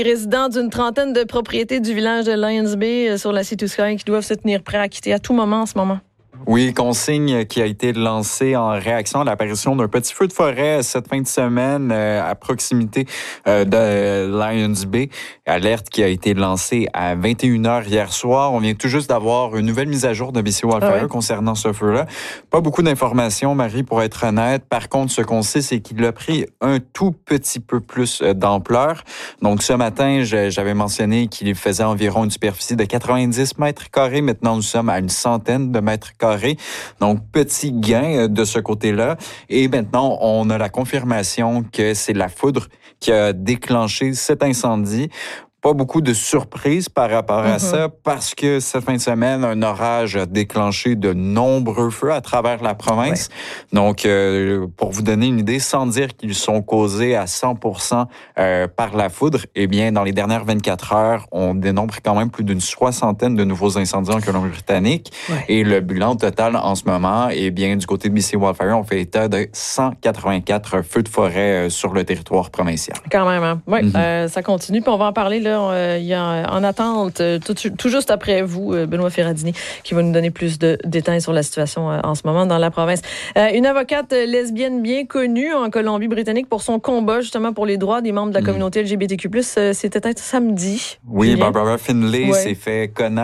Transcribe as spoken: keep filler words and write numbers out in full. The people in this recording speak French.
Les résidents d'une trentaine de propriétés du village de Lions Bay sur la Sea to Sky qui doivent se tenir prêts à quitter à tout moment en ce moment. Oui, consigne qui a été lancée en réaction à l'apparition d'un petit feu de forêt cette fin de semaine euh, à proximité euh, de Lions Bay. Alerte qui a été lancée à vingt et une heures hier soir. On vient tout juste d'avoir une nouvelle mise à jour de B C Wildfire ah ouais. concernant ce feu-là. Pas beaucoup d'informations, Marie, pour être honnête. Par contre, ce qu'on sait, c'est qu'il a pris un tout petit peu plus d'ampleur. Donc, ce matin, j'avais mentionné qu'il faisait environ une superficie de quatre-vingt-dix mètres carrés. Maintenant, nous sommes à une centaine de mètres carrés. Donc, petit gain de ce côté-là. Et maintenant, on a la confirmation que c'est la foudre qui a déclenché cet incendie. Pas beaucoup de surprises par rapport à mm-hmm. ça parce que cette fin de semaine, un orage a déclenché de nombreux feux à travers la province. Ouais. Donc, euh, pour vous donner une idée, sans dire qu'ils sont causés à cent pour cent euh, par la foudre, eh bien, dans les dernières vingt-quatre heures, on dénombre quand même plus d'une soixantaine de nouveaux incendies en Colombie-Britannique. Ouais. Et le bilan total en ce moment, eh bien, du côté de B C Wildfire, on fait état de cent quatre-vingt-quatre feux de forêt euh, sur le territoire provincial. Quand même, hein? Oui, mm-hmm. euh, ça continue. Puis on va en parler là. Il y a en attente, tout, tout juste après vous, Benoît Ferrandini, qui va nous donner plus de détails sur la situation en ce moment dans la province. Une avocate lesbienne bien connue en Colombie-Britannique pour son combat justement pour les droits des membres de la communauté L G B T Q plus, c'était un samedi. Oui, Barbara Finlay ouais. s'est fait connaître